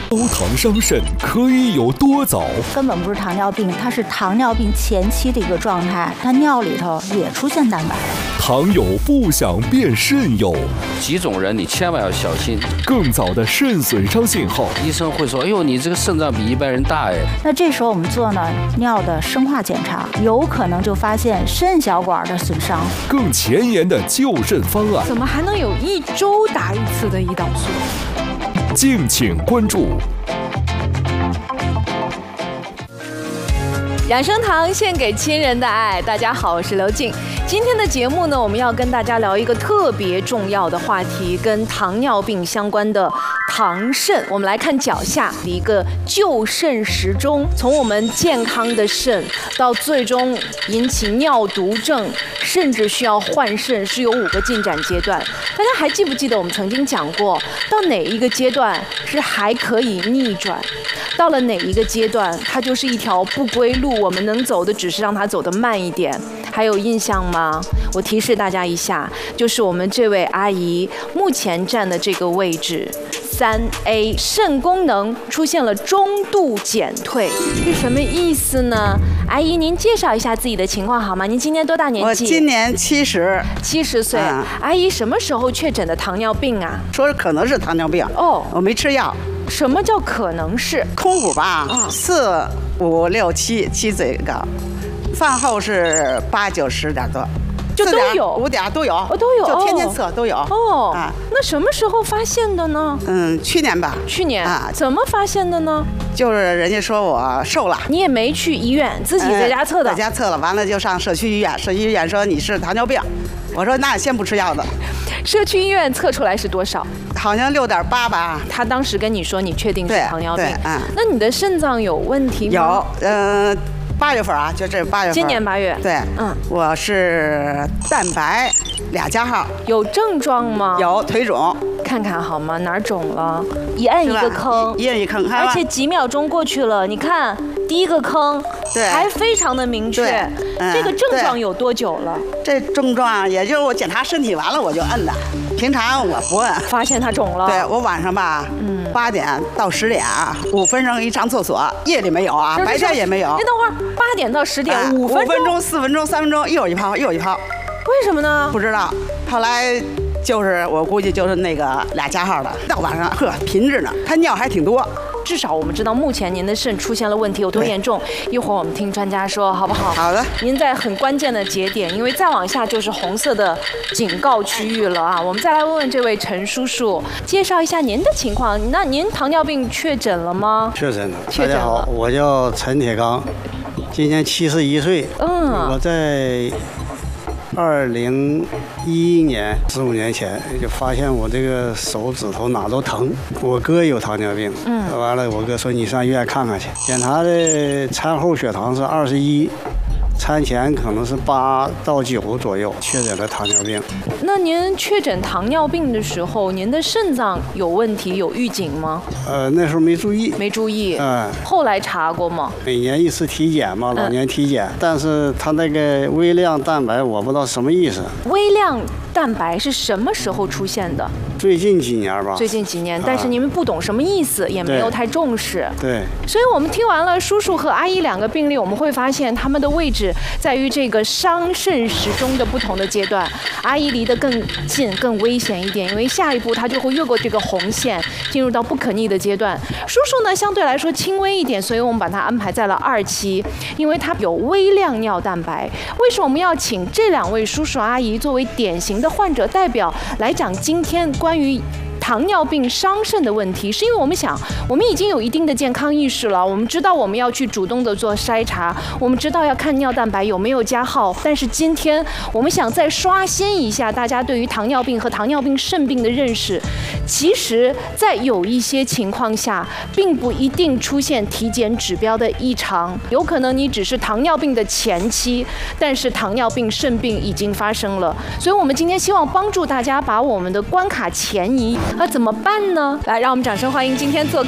高糖伤肾可以有多早？ 根本不是糖尿病，它是糖尿病前期的一个状态，它尿里头也出现蛋白了。 糖友不想变肾友， 几种人你千万要小心。 更早的肾损伤信号， 医生会说：“哎呦，你这个肾脏比一般人大哎。” 那这时候我们做呢尿的生化检查，有可能就发现肾小管的损伤。 更前沿的救肾方案， 怎么还能有1周打1次的胰岛素？ 敬请关注。 养生堂献给亲人的爱。大家好，我是刘静。今天的节目呢，我们要跟大家聊一个特别重要的话题，跟糖尿病相关的糖肾。我们来看脚下的一个救肾时钟，从我们健康的肾到最终引起尿毒症，甚至需要换肾，是有5个进展阶段。大家还记不记得我们曾经讲过，到哪一个阶段是还可以逆转？到了哪一个阶段，它就是一条不归路，我们能走的只是让它走得慢一点。还有印象吗？我提示大家一下，就是我们这位阿姨目前站的这个位置，3A， 肾功能出现了中度减退，是什么意思呢？阿姨，您介绍一下自己的情况好吗？您今年多大年纪？ 我今年70 岁。阿姨什么时候确诊的糖尿病啊？ 说可能是糖尿病哦， 我没吃药。 什么叫可能是？ 空腹吧，4、5、6、7最高，饭后是8、9、10点多， 就都有 5点都有， 都有， 就天天测都有。 哦，那什么时候发现的呢？ 去年吧。 去年啊？怎么发现的呢？ 就是人家说我瘦了， 你也没去医院，自己在家测的。 在家测了，完了就上社区医院，社区医院说你是糖尿病，我说那先不吃药的。 社区医院测出来是多少？ 好像6.8吧。 他当时跟你说你确定是糖尿病，那你的肾脏有问题吗？ 有，8月份啊，就这8月份。 今年8月。 对，我是蛋白2+号。 有症状吗？ 有，腿肿。 看看好吗？哪儿肿了？一按一个坑， 一按一坑， 而且几秒钟过去了，你看第一个坑， 对， 还非常的明确。这个症状有多久了？ 这症状也就是我检查身体完了我就摁的，平常我不摁。 发现它肿了。 对，我晚上吧，8点到10点5分钟一上厕所，夜里没有啊，白天也没有。 你等会儿8点到10点5分钟、 4分钟、3分钟，一会儿一泡，一会儿一泡。 为什么呢？ 不知道。后来就是我估计就是那个2+号的，到晚上贫着呢，他尿还挺多。 至少我们知道目前您的肾出现了问题有多严重，一会儿我们听专家说好不好？ 好的。 您在很关键的节点，因为再往下就是红色的警告区域了啊。我们再来问问这位陈叔叔，介绍一下您的情况。那您糖尿病确诊了吗？ 确诊了。大家好，我叫陈铁刚，今年71岁。我在2011年15年前就发现我这个手指头哪都疼。我哥有糖尿病，完了我哥说你上医院看看去，检查的餐后血糖是21，餐前可能是8到9左右，确诊了糖尿病。 那您确诊糖尿病的时候，您的肾脏有问题有预警吗？ 那时候没注意。 没注意。后来查过吗？ 每年1次体检嘛，老年体检，但是他那个微量蛋白我不知道什么意思。 微量蛋白是什么时候出现的？ 最近几年吧。 最近几年，但是你们不懂什么意思，也没有太重视。 对。 所以我们听完了叔叔和阿姨2个病例，我们会发现他们的位置在于这个伤肾时钟的不同的阶段。阿姨离得更近、更危险一点，因为下一步她就会越过这个红线，进入到不可逆的阶段。叔叔呢，相对来说轻微一点，所以我们把它安排在了2期，因为他有微量尿蛋白。为什么我们要请这2位叔叔阿姨作为典型的患者代表来讲今天关于糖尿病伤肾的问题？是因为我们想，我们已经有一定的健康意识了，我们知道我们要去主动的做筛查，我们知道要看尿蛋白有没有加号，但是今天我们想再刷新一下大家对于糖尿病和糖尿病肾病的认识。其实在有一些情况下并不一定出现体检指标的异常，有可能你只是糖尿病的前期，但是糖尿病肾病已经发生了。所以我们今天希望帮助大家把我们的关卡前移，那怎么办呢？来，让我们掌声欢迎今天做